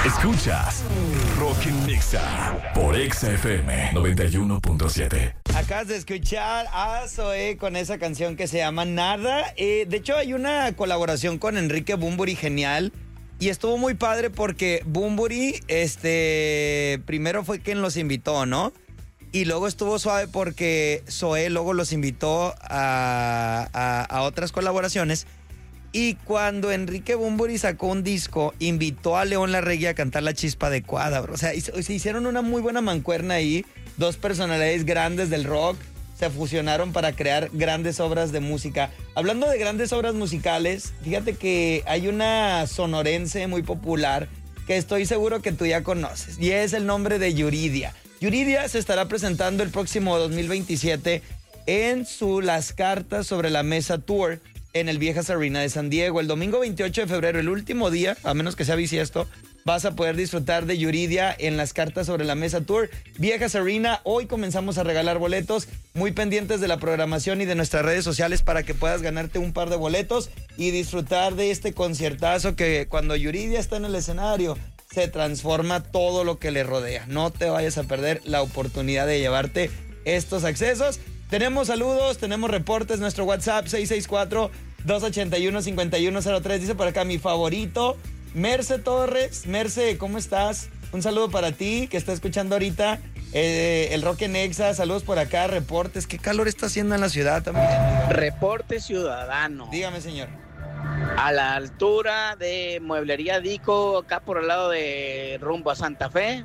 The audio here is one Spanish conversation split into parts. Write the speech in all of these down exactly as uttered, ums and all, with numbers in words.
Escuchas Rock en Nexa por Exa F M noventa y uno punto siete. Acabas de escuchar a Zoé con esa canción que se llama Nada. Eh, de hecho, hay una colaboración con Enrique Bunbury genial. Y estuvo muy padre porque Bunbury, este, primero fue quien los invitó, ¿no? Y luego estuvo suave porque Zoé luego los invitó a, a, a otras colaboraciones. Y cuando Enrique Bunbury sacó un disco, invitó a León Larregui a cantar La Chispa Adecuada, bro. O sea, se hicieron una muy buena mancuerna ahí. Dos personalidades grandes del rock se fusionaron para crear grandes obras de música. Hablando de grandes obras musicales, fíjate que hay una sonorense muy popular que estoy seguro que tú ya conoces. Y es el nombre de Yuridia. Yuridia se estará presentando el próximo dos mil veintisiete en su Las Cartas sobre la Mesa Tour en el Viejas Arena de San Diego. El domingo veintiocho de febrero, el último día, a menos que sea bisiesto, vas a poder disfrutar de Yuridia en Las Cartas sobre la Mesa Tour. Viejas Arena, hoy comenzamos a regalar boletos, muy pendientes de la programación y de nuestras redes sociales para que puedas ganarte un par de boletos y disfrutar de este conciertazo que cuando Yuridia está en el escenario se transforma todo lo que le rodea. No te vayas a perder la oportunidad de llevarte estos accesos. Tenemos saludos, tenemos reportes, nuestro WhatsApp seis seis cuatro, dos ocho uno, cinco uno cero tres. Dice por acá mi favorito, Merce Torres. Merce, ¿cómo estás? Un saludo para ti que está escuchando ahorita eh, el Rock en Exa. Saludos por acá, reportes. ¿Qué calor está haciendo en la ciudad también? Reporte ciudadano. Dígame, señor. A la altura de Mueblería Dico, acá por el lado de rumbo a Santa Fe,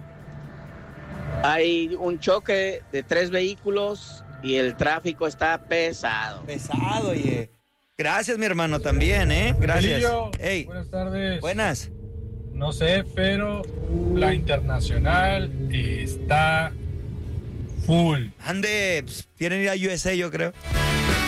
hay un choque de tres vehículos y el tráfico está pesado. Pesado, oye. Gracias, mi hermano, también, ¿eh? Gracias. Hey, buenas tardes. Buenas. No sé, pero la Internacional está full. Ande, pues, quieren ir a U S A, yo creo.